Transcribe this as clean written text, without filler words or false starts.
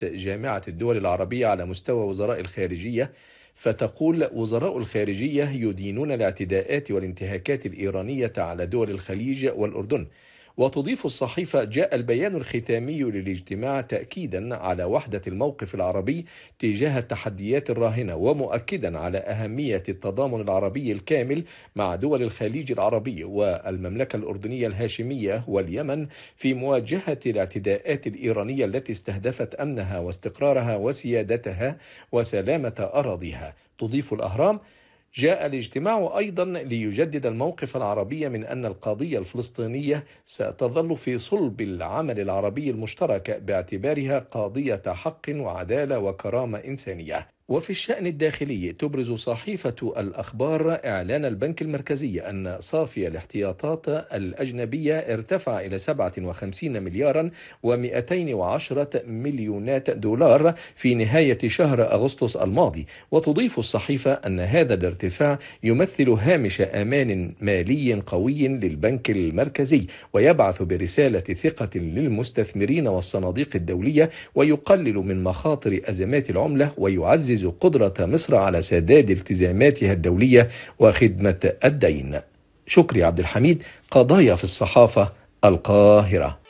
جامعة الدول العربية على مستوى وزراء الخارجية، فتقول: وزراء الخارجية يدينون الاعتداءات والانتهاكات الإيرانية على دول الخليج والأردن. وتضيف الصحيفة: جاء البيان الختامي للاجتماع تأكيدا على وحدة الموقف العربي تجاه التحديات الراهنة، ومؤكدا على أهمية التضامن العربي الكامل مع دول الخليج العربي والمملكة الأردنية الهاشمية واليمن في مواجهة الاعتداءات الإيرانية التي استهدفت أمنها واستقرارها وسيادتها وسلامة أراضيها. تضيف الأهرام: جاء الاجتماع أيضا ليجدد الموقف العربي من أن القضية الفلسطينية ستظل في صلب العمل العربي المشترك باعتبارها قضية حق وعدالة وكرامة إنسانية. وفي الشأن الداخلي، تبرز صحيفة الأخبار إعلان البنك المركزي أن صافي الاحتياطات الأجنبية ارتفع إلى 57 مليارا و210 مليونات دولار في نهاية شهر أغسطس الماضي. وتضيف الصحيفة أن هذا الارتفاع يمثل هامش أمان مالي قوي للبنك المركزي، ويبعث برسالة ثقة للمستثمرين والصناديق الدولية، ويقلل من مخاطر أزمات العملة، ويعزز قدرة مصر على سداد التزاماتها الدولية وخدمة الدين. شكري عبد الحميد، قضايا في الصحافة، القاهرة.